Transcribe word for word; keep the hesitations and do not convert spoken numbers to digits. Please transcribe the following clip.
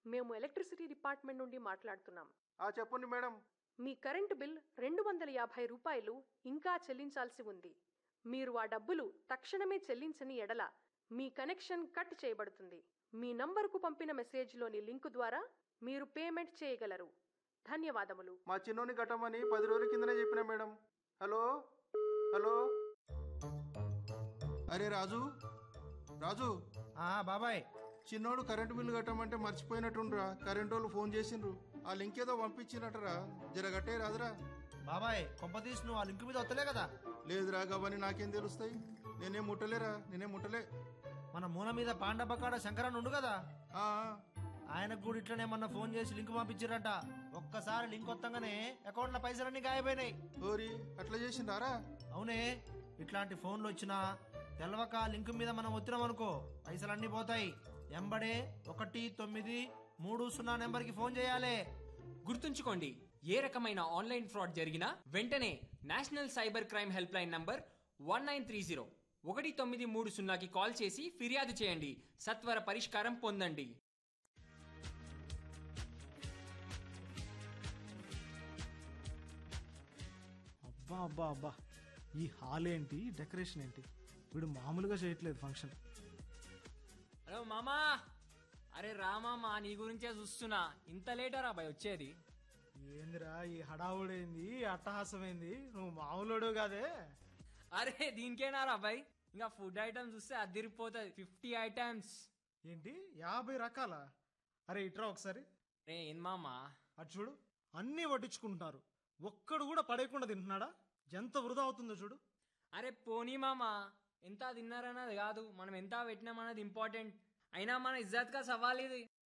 మేము electricity department నుండి మాట్లాడుతున్నాం. ఆ చెప్పండి మేడం. మీ కరెంటు బిల్ రెండు వందల యాభై రూపాయలు ఇంకా చెల్లించాల్సి ఉంది. మీరు ఆ డబ్బులు తక్షణమే చెల్లించని ఎడల మీ కనెక్షన్ కట్ చేయబడుతుంది. మీ నంబరుకు పంపిన మెసేజ్లోని లింకు ద్వారా మీరు పేమెంట్ చేయగలరు. ధన్యవాదములు. మా చిన్నోని కట్టమని పది రోజుల కిందనే చెప్పిన మేడం. హలో హలో అరే రాజు రాజు ఆ బాబాయ్, చిన్నోడు కరెంటు బిల్లు కట్టమంటే మర్చిపోయినట్టుండ్రా. కరెంటు వాళ్ళు ఫోన్ చేసిండ్రు. ఆ లింక్ ఏదో పంపించినట్టరా, జర కట్టే రాదురా. బాబాయ్ కొంపతీసి నువ్వు ఆ లింక్ మీద వస్తలే కదా? లేదురా, గవని నాకేం తెలుస్తాయి? నేనేం ముట్టలేరా, నేనేం ముట్టలే. మన మూల మీద పాండపకాడ శంకరన్ ఉండు కదా, ఆ ఆయనకు కూడా ఇట్లనే మొన్న ఫోన్ చేసి లింక్ పంపించారట. ఒక్కసారి లింక్ వస్తాగానే అకౌంట్ లో పైసలన్నీ గాయపోయినాయి. ఓరి అట్లా చేసిండారా? అవునే, ఇట్లాంటి ఫోన్లు వచ్చినా తెలవక లింక్ మీద మనం వచ్చినాం అనుకో పైసలన్నీ పోతాయి. ఎంబడే ఒకటి తొమ్మిది మూడు సున్నా నెంబర్ కి ఫోన్ చేయాలి. గుర్తుంచుకోండి, ఏ రకమైన ఆన్లైన్ ఫ్రాడ్ జరిగినా వెంటనే national cyber crime help line number one nine three zero ఒకటి తొమ్మిది మూడు సున్నాకి కాల్ చేసి ఫిర్యాదు చేయండి. సత్వర పరిష్కారం పొందండి. అబ్బా అబ్బా అబ్బా, ఈ హాల్ ఏంటి, డెకరేషన్ ఏంటి, వీడు మామూలుగా చేయట్లేదు ఫంక్షన్. హలో మామా, అరే రామామా, నీ గురించే చూస్తున్నా. ఇంత లేటరా బాయ్ వచ్చేది? ఏందిరా ఈ హడావుడైంది, అట్టహాసమైంది, నువ్వు మామూలుడు కాదే. అరే దీనికేనారా బాయ్, ఇంకా ఫుడ్ ఐటమ్స్ చూస్తే అదిరిపోతుంది. Fifty items. ఏంటి యాభై రకాల? అరే ఇట్రా ఒకసారి. రే ఏం మామా, అటు చూడు, అన్నీ వడ్డించుకుంటున్నారు, ఒక్కడు కూడా పడేయకుండా తింటున్నాడా? ఎంత వృధా అవుతుందో చూడు. అరే పోనీ మామా, ఎంత తిన్నారన్నది కాదు, మనం ఎంత పెట్టినామన్నది ఇంపార్టెంట్. అయినా మన ఇజ్జత్ కా సవాల్ ఇది.